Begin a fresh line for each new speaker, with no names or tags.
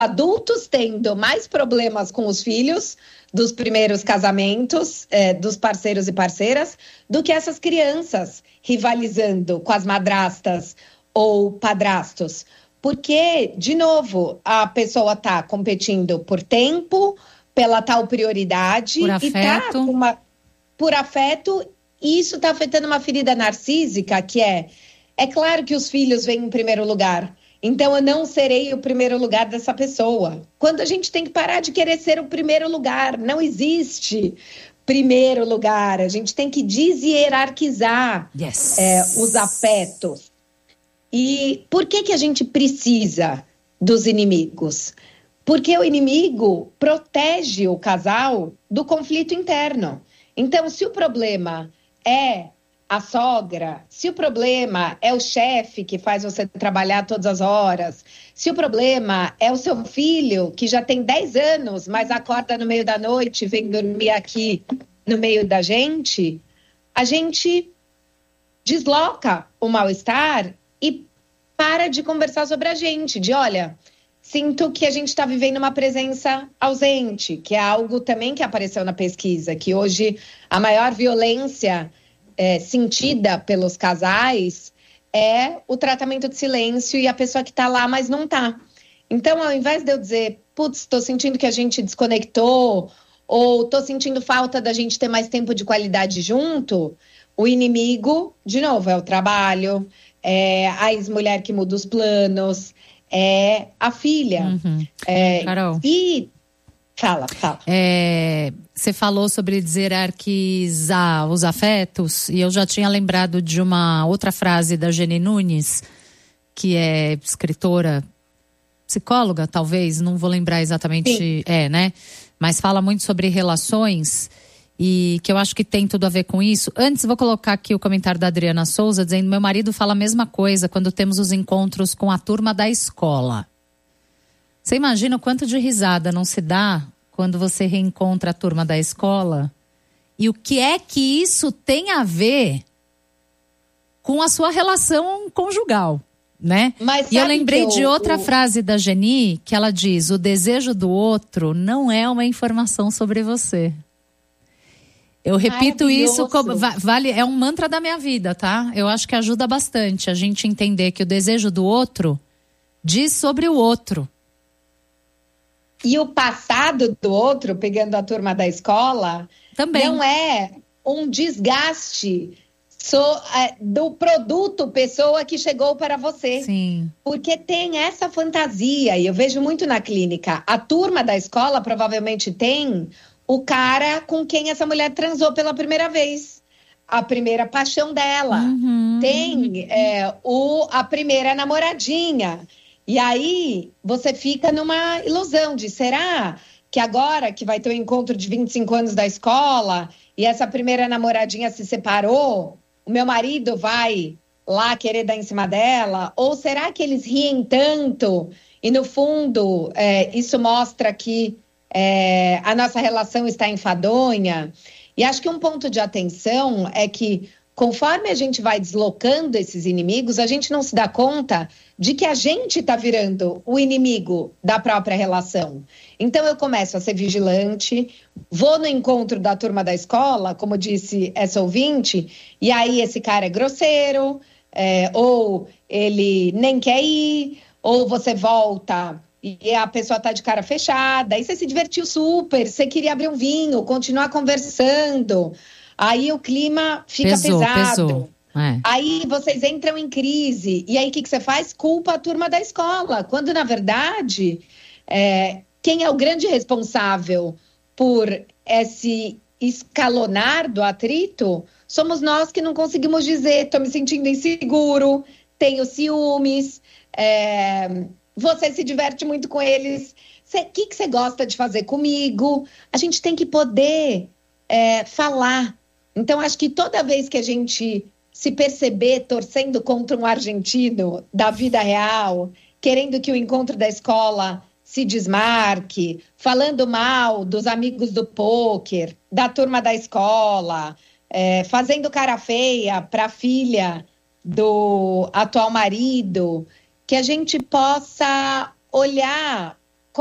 adultos tendo mais problemas com os filhos dos primeiros casamentos, dos parceiros e parceiras, do que essas crianças rivalizando com as madrastas ou padrastos. Porque, de novo, a pessoa está competindo por tempo, pela tal prioridade,
por afeto.
Por afeto, e isso está afetando uma ferida narcísica, que é claro que os filhos vêm em primeiro lugar, então eu não serei o primeiro lugar dessa pessoa. Quando a gente tem que parar de querer ser o primeiro lugar, não existe primeiro lugar, a gente tem que deshierarquizar os afetos. E por que a gente precisa dos inimigos? Porque o inimigo protege o casal do conflito interno. Então, se o problema é a sogra, se o problema é o chefe que faz você trabalhar todas as horas, se o problema é o seu filho que já tem 10 anos, mas acorda no meio da noite e vem dormir aqui no meio da gente, a gente desloca o mal-estar e para de conversar sobre a gente, olha, sinto que a gente está vivendo uma presença ausente, que é algo também que apareceu na pesquisa, que hoje a maior violência sentida pelos casais é o tratamento de silêncio e a pessoa que está lá, mas não está. Então, ao invés de eu dizer, putz, estou sentindo que a gente desconectou, ou estou sentindo falta da gente ter mais tempo de qualidade junto, o inimigo, de novo, é o trabalho, é a ex-mulher que muda os planos, é a filha.
Carol.
E fala.
Você falou sobre hierarquizar os afetos, e eu já tinha lembrado de uma outra frase da Geni Nunes, que é escritora, psicóloga, talvez, não vou lembrar exatamente. Sim. Né? Mas fala muito sobre relações, e que eu acho que tem tudo a ver com isso. Antes, vou colocar aqui o comentário da Adriana Souza, dizendo: meu marido fala a mesma coisa quando temos os encontros com a turma da escola. Você imagina o quanto de risada não se dá quando você reencontra a turma da escola? E o que é que isso tem a ver com a sua relação conjugal, né?
Mas
e eu lembrei de outra frase da Geni, que ela diz: o desejo do outro não é uma informação sobre você. Eu repito isso como é um mantra da minha vida, tá? Eu acho que ajuda bastante a gente entender que o desejo do outro diz sobre o outro.
E o passado do outro, pegando a turma da escola,
também
não é um desgaste do produto pessoa que chegou para você.
Sim.
Porque tem essa fantasia, e eu vejo muito na clínica. A turma da escola provavelmente tem o cara com quem essa mulher transou pela primeira vez. A primeira paixão dela. Tem a primeira namoradinha. E aí, você fica numa ilusão de, será que agora que vai ter o encontro de 25 anos da escola e essa primeira namoradinha se separou, o meu marido vai lá querer dar em cima dela? Ou será que eles riem tanto e, no fundo, isso mostra que a nossa relação está enfadonha? E acho que um ponto de atenção é que, conforme a gente vai deslocando esses inimigos, a gente não se dá conta de que a gente está virando o inimigo da própria relação. Então eu começo a ser vigilante, vou no encontro da turma da escola, como disse essa ouvinte, e aí esse cara é grosseiro, ou ele nem quer ir, ou você volta e a pessoa está de cara fechada, aí você se divertiu super, você queria abrir um vinho, continuar conversando. Aí o clima fica pesado.
Pesou.
Aí vocês entram em crise. E aí o que você faz? Culpa a turma da escola. Quando, na verdade, quem é o grande responsável por esse escalonar do atrito somos nós, que não conseguimos dizer: estou me sentindo inseguro, tenho ciúmes, você se diverte muito com eles. O que você gosta de fazer comigo? A gente tem que poder falar. Então, acho que toda vez que a gente se perceber torcendo contra um argentino da vida real, querendo que o encontro da escola se desmarque, falando mal dos amigos do pôquer, da turma da escola, fazendo cara feia para a filha do atual marido, que a gente possa olhar